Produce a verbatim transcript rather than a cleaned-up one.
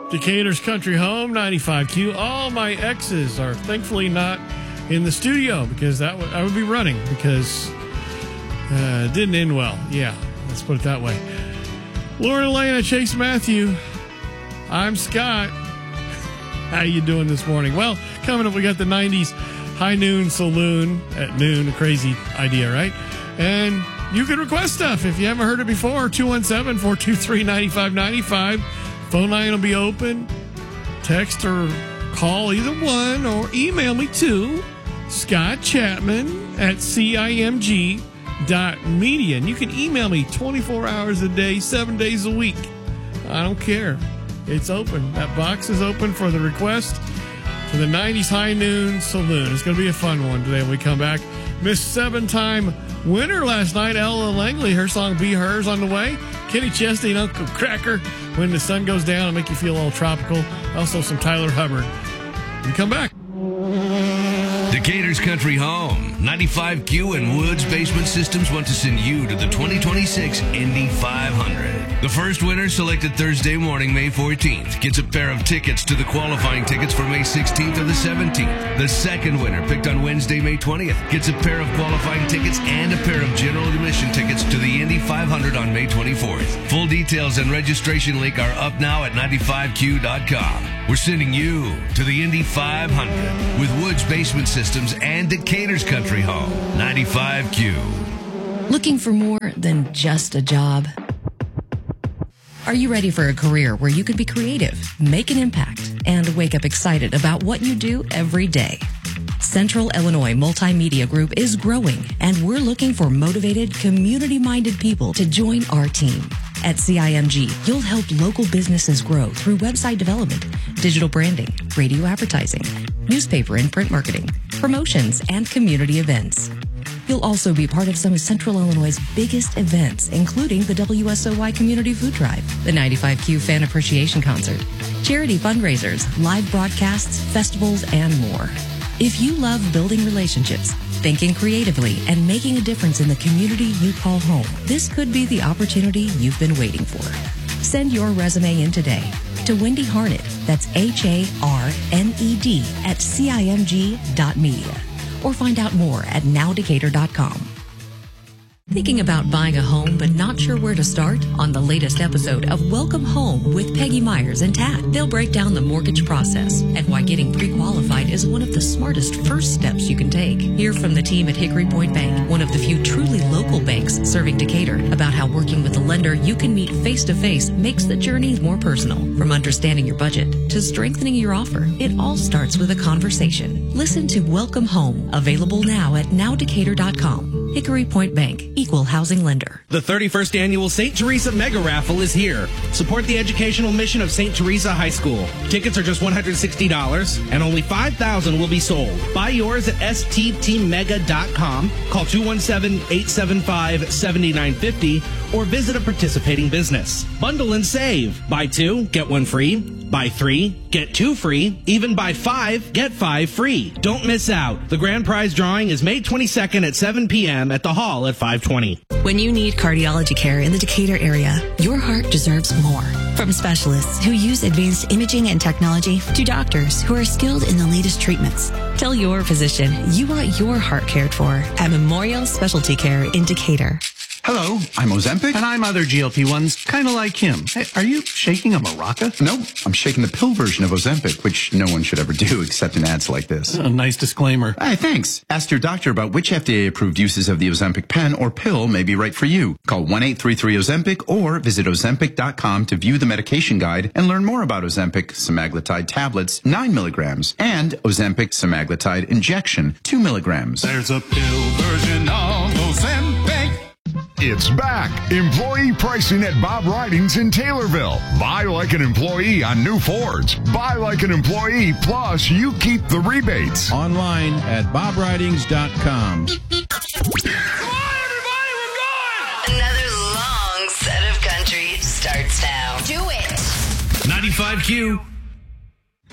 Decatur's Country Home, ninety-five Q. All my exes are thankfully not in the studio because that would I would be running because uh, it didn't end well. Yeah, let's put it that way. Lauren Elena, Chase Matthew, I'm Scott. How you doing this morning? Well, coming up, we got the nineties High Noon Saloon at noon. A crazy idea, right? And you can request stuff if you haven't heard it before. two one seven, four two three, nine five nine five. Phone line will be open. Text or call either one or email me to Scott Chapman at C I M G dot media. And you can email me twenty-four hours a day, seven days a week. I don't care. It's open. That box is open for the request for the nineties High Noon Saloon. It's going to be a fun one today when we come back. Miss seven-time winner last night, Ella Langley. Her song Be Hers on the way. Kenny Chesney and Uncle Cracker, When the Sun Goes Down, and make you feel all tropical. Also some Tyler Hubbard. We come back. Decatur's Country Home, ninety-five Q and Woods Basement Systems want to send you to the twenty twenty-six Indy five hundred. The first winner, selected Thursday morning, May fourteenth, gets a pair of tickets to the qualifying tickets for May sixteenth or the seventeenth. The second winner, picked on Wednesday, May twentieth, gets a pair of qualifying tickets and a pair of general admission tickets to the Indy five hundred on May twenty-fourth. Full details and registration link are up now at ninety-five Q dot com. We're sending you to the Indy five hundred with Woods Basement Systems and Decatur's Country Home, ninety-five Q. Looking for more than just a job? Are you ready for a career where you can be creative, make an impact, and wake up excited about what you do every day? Central Illinois Multimedia Group is growing, and we're looking for motivated, community-minded people to join our team. At C I M G, you'll help local businesses grow through website development, digital branding, radio advertising, newspaper and print marketing, promotions, and community events. You'll also be part of some of Central Illinois' biggest events, including the W S O Y Community Food Drive, the ninety-five Q Fan Appreciation Concert, charity fundraisers, live broadcasts, festivals, and more. If you love building relationships, thinking creatively, and making a difference in the community you call home, this could be the opportunity you've been waiting for. Send your resume in today to Wendy Harned, that's H A R N E D, at C I M G dot media. Or find out more at now decatur dot com. Thinking about buying a home but not sure where to start? On the latest episode of Welcome Home with Peggy Myers and Tad, they'll break down the mortgage process and why getting pre-qualified is one of the smartest first steps you can take. Hear from the team at Hickory Point Bank, one of the few truly local banks serving Decatur, about how working with a lender you can meet face-to-face makes the journey more personal. From understanding your budget to strengthening your offer, it all starts with a conversation. Listen to Welcome Home, available now at now decatur dot com. Hickory Point Bank, equal housing lender. The thirty-first annual Saint Teresa Mega Raffle is here. Support the educational mission of Saint Teresa High School. Tickets are just one hundred sixty dollars, and only five thousand will be sold. Buy yours at S T T mega dot com. Call two one seven, eight seven five, seven nine five zero or visit a participating business. Bundle and save. Buy two, get one free. Buy three, get two free. Even buy five, get five free. Don't miss out. The grand prize drawing is May twenty-second at seven p.m. at the hall at five twenty. When you need cardiology care in the Decatur area, your heart deserves more. From specialists who use advanced imaging and technology to doctors who are skilled in the latest treatments. Tell your physician you want your heart cared for at Memorial Specialty Care in Decatur. Hello, I'm Ozempic, and I'm other G L P ones, kind of like him. Hey, are you shaking a maraca? No, I'm shaking the pill version of Ozempic, which no one should ever do except in ads like this. A nice disclaimer. Hey, thanks. Ask your doctor about which F D A-approved uses of the Ozempic pen or pill may be right for you. Call one eight three three Ozempic or visit ozempic dot com to view the medication guide and learn more about Ozempic semaglutide tablets, nine milligrams, and Ozempic semaglutide injection, two milligrams. There's a pill version of Ozempic. It's back. Employee pricing at Bob Ridings in Taylorville. Buy like an employee on new Fords. Buy like an employee, plus you keep the rebates. Online at bob ridings dot com. Come on, everybody, we're going! Another long set of country starts now. Do it! ninety-five Q.